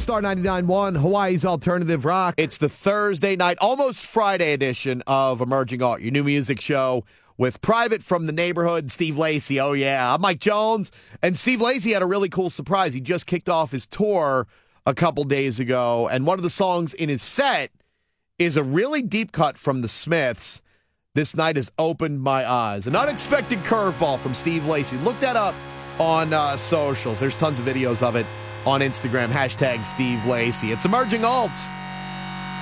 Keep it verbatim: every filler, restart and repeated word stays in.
Star ninety-nine point one, Hawaii's Alternative Rock. It's the Thursday night, almost Friday edition of Emerging Alt, your new music show with Private from the Neighborhood, Steve Lacy. Oh, yeah. I'm Mike Jones. And Steve Lacy had a really cool surprise. He just kicked off his tour a couple days ago, and one of the songs in his set is a really deep cut from the Smiths. This night has opened my eyes. An unexpected curveball from Steve Lacy. Look that up on uh, socials. There's tons of videos of it on Instagram. Hashtag Steve Lacy. It's Emerging Alt.